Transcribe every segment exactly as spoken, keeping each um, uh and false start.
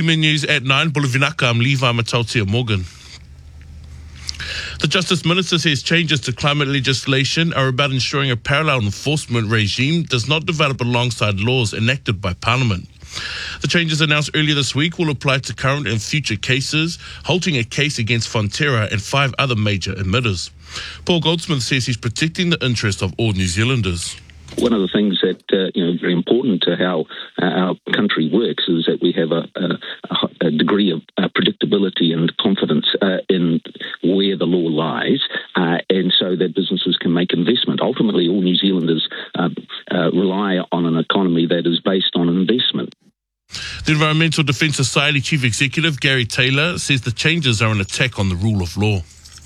M N News at nine. Bulavinaka, I'm Levi Matautia Morgan. The Justice Minister says changes to climate legislation are about ensuring a parallel enforcement regime does not develop alongside laws enacted by Parliament. The changes announced earlier this week will apply to current and future cases, halting a case against Fonterra and five other major emitters. Paul Goldsmith says he's protecting the interest of all New Zealanders. One of the things that uh, you know very important to how uh, our country works is that we have a, a, a degree of uh, predictability and confidence uh, in where the law lies, uh, and so that businesses can make investment. Ultimately, all New Zealanders uh, uh, rely on an economy that is based on investment. The Environmental Defence Society Chief Executive Gary Taylor says the changes are an attack on the rule of law.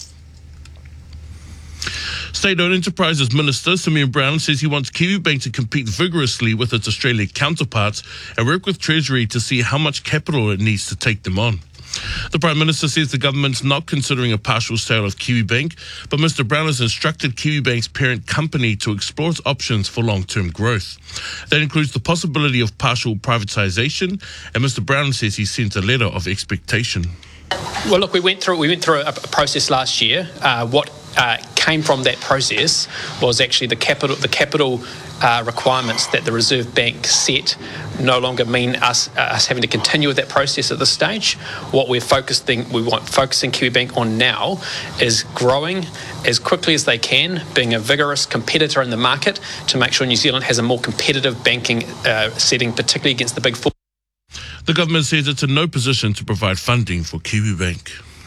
State-owned Enterprises Minister Simeon Brown says he wants Kiwibank to compete vigorously with its Australian counterparts and work with Treasury to see how much capital it needs to take them on. The Prime Minister says the government's not considering a partial sale of Kiwibank, but Mister Brown has instructed Kiwibank's parent company to explore its options for long-term growth. That includes the possibility of partial privatisation, and Mister Brown says he sent a letter of expectation. Well, look, we went through we went through a, a process last year. Uh, what uh, came from that process was actually the capital the capital uh, requirements that the Reserve Bank set no longer mean us uh, us having to continue with that process at this stage. What we're focusing we want focusing Kiwibank on now is growing as quickly as they can, being a vigorous competitor in the market to make sure New Zealand has a more competitive banking uh, setting, particularly against the big four. The government says it's in no position to provide funding for Kiwibank.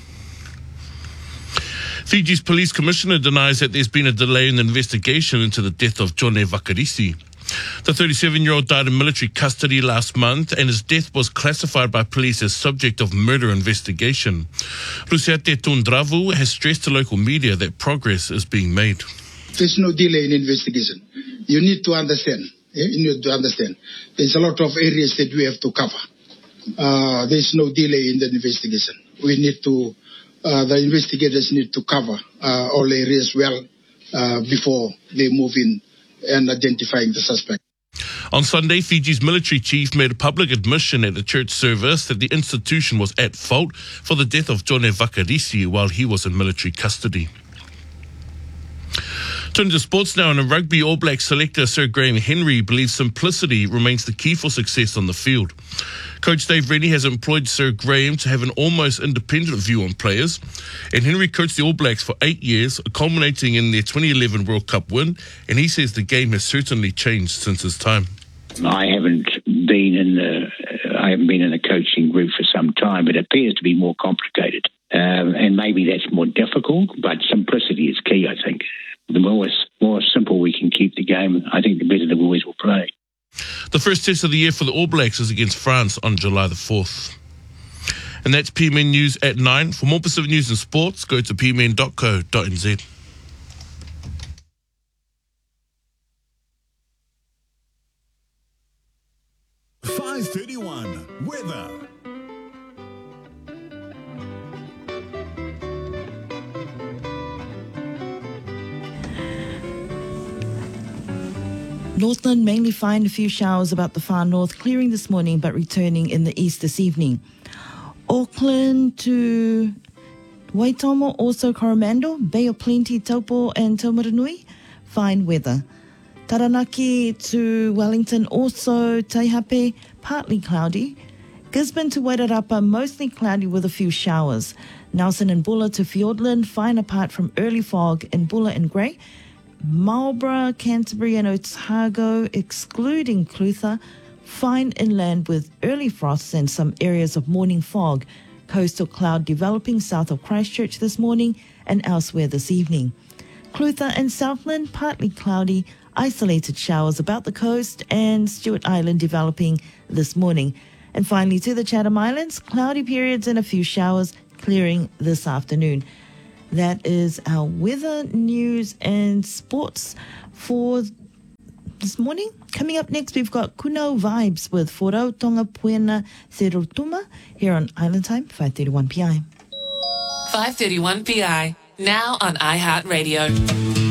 Fiji's police commissioner denies that there's been a delay in the investigation into the death of Jone Vakarisi. The thirty-seven-year-old died in military custody last month, and his death was classified by police as subject of murder investigation. Rusiate Tundravu has stressed to local media that progress is being made. There's no delay in investigation. You need to understand. You need to understand. There's a lot of areas that we have to cover. Uh, there's no delay in the investigation. We need to, uh, the investigators need to cover uh, all areas well uh, before they move in and identifying the suspect. On Sunday, Fiji's military chief made a public admission at a church service that the institution was at fault for the death of Jone Vakarisi while he was in military custody. Turning to sports now, and a rugby All Black selector Sir Graham Henry believes simplicity remains the key for success on the field. Coach Dave Rennie has employed Sir Graham to have an almost independent view on players, and Henry coached the All Blacks for eight years, culminating in their twenty eleven World Cup win, and he says the game has certainly changed since his time. I haven't been in the I haven't been in a coaching group for some time, but it appears to be more complicated, um, and maybe that's more difficult. But simplicity is key, I think. The more more simple we can keep the game, I think the better the boys will play. The first test of the year for the All Blacks is against France on July the fourth. And that's P M N News at nine. For more Pacific news and sports, go to p m n dot co dot n z. five thirty-one weather. Northland mainly find a few showers about the far north, clearing this morning but returning in the east this evening. Auckland to Waitomo, also Coromandel, Bay of Plenty, Taupo and Taumaranui, fine weather. Taranaki to Wellington, also Taihape, partly cloudy. Gisborne to Wairarapa, mostly cloudy with a few showers. Nelson and Bulla to Fiordland, fine apart from early fog in Bulla and Grey. Marlborough, Canterbury and Otago, excluding Clutha, fine inland with early frosts and some areas of morning fog. Coastal cloud developing south of Christchurch this morning and elsewhere this evening. Clutha and Southland, partly cloudy, isolated showers about the coast, and Stewart Island developing this morning. And finally to the Chatham Islands, cloudy periods and a few showers, clearing this afternoon. That is our weather, news and sports for this morning. Coming up next, we've got Kuno Vibes with Forau Tonga Puena Serotuma here on Island Time, five thirty-one p m. five thirty-one p m, now on iHeartRadio.